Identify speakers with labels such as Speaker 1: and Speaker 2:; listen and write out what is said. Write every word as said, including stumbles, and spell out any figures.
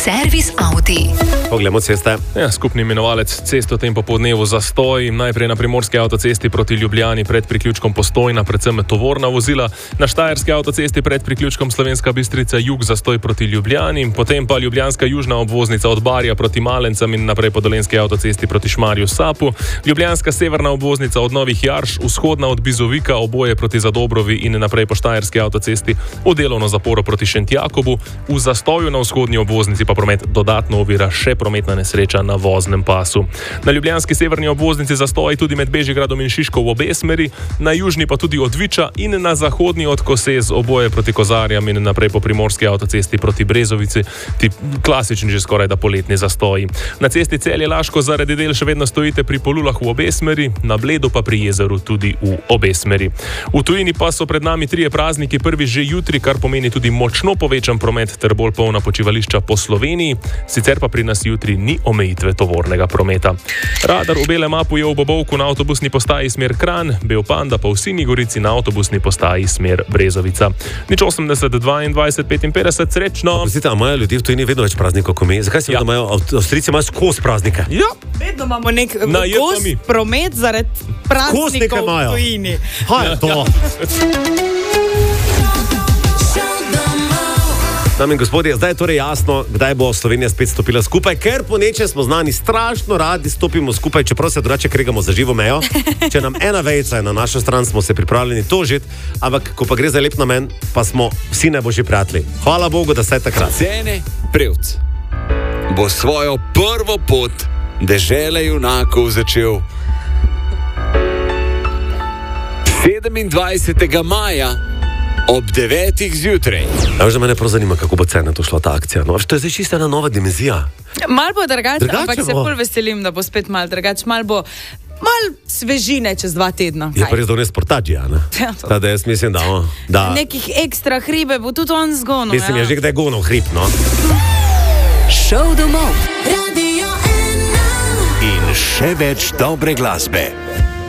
Speaker 1: Servis Audi.
Speaker 2: Poglejmo ceste.
Speaker 3: Ja, skupni imenovalec cest v tem popoldnevu zastoj. Najprej na primorski avtocesti proti Ljubljani pred priključkom Postojna, predvsem tovorna vozila. Na štajerski avtocesti pred priključkom Slovenska Bistrica jug zastoj proti Ljubljani. Potem pa ljubljanska južna obvoznica od Barja proti Malencem in naprej po dolenski avtocesti proti Šmarju Sapu. Ljubljanska severna obvoznica od Novih Jarš, vzhodna od Bizovika, oboje proti Zadobrovi in naprej po štajerski avtocesti v delovno zaporo proti Šentjakobu. V zastoju na vzhodni obvoznici pa promet dodatno ovira še prometna nesreča na voznem pasu. Na ljubljanski severni obvoznici zastoj tudi med Bežigradom in Šiško v obe smeri, na južni pa tudi od Viča in na zahodni od Kosez, oboje proti Kozarjam in naprej po primorski avtocesti proti Brezovici, ti klasični že skoraj da poletni zastoji. Na cesti Celje-Laško zaradi del še vedno stojite pri Polulah v obe smeri, na Bledu pa pri Jezeru tudi v obe smeri. V tujini pa so pred nami trije prazniki, prvi že jutri, kar pomeni tudi močno povečan promet ter bolj polna počivališča po Sloveniji, sicer pa pri nas jutri ni omejitve tovornega prometa. Radar v belem mapu je v Bobovku na avtobusni postaji smer Kranj, Bel Panda pa v Sinji Gorici na avtobusni postaji smer Brezovica. Nič osemdeset, dvaindvajset, petinpetdeset, srečno!
Speaker 2: Prosite, a imajo ljudje v tujini vedno več praznikov kot mi? Zakaj se ja. vedno imajo, Avstrijci imajo skozi praznike?
Speaker 3: Ja.
Speaker 4: Vedno imamo nek
Speaker 3: Na,
Speaker 4: gost promet zaradi praznikov v tujini.
Speaker 2: Kaj je to? Ja. Dame in gospodje, zdaj je torej jasno, kdaj bo Slovenija spet stopila skupaj, ker po nečem smo znani strašno radi stopimo skupaj, čeprav se drugače kregamo za živo mejo. Če nam ena vejca je na našo stran, smo se pripravljeni tožiti, ampak ko pa gre za lep namen, pa smo vsi najboljši prijatelji. Hvala Bogu, da ste takrat.
Speaker 5: Cene Prevc bo svojo prvo pot dežele junakov začel sedemindvajsetega maja ob devetih zjutraj.
Speaker 2: Ja, že mene prav zanima, kako bo cena to šla ta akcija. No, to je zdaj čisto ena nova dimenzija.
Speaker 4: Mal bo drugače, ampak se
Speaker 2: bo.
Speaker 4: bolj veselim, da bo spet mal drugače. Mal bo mal svežine čez dva tedna.
Speaker 2: Je pa res dobro sportađija, ne?
Speaker 4: Ja,
Speaker 2: Tada jaz mislim, da... O, da
Speaker 4: nekih ekstra hribe bo tudi on zgonil.
Speaker 2: mislim,
Speaker 4: ja.
Speaker 2: je že kdaj gonil hrib, no?
Speaker 1: Šov domov.
Speaker 6: In še več dobre glasbe.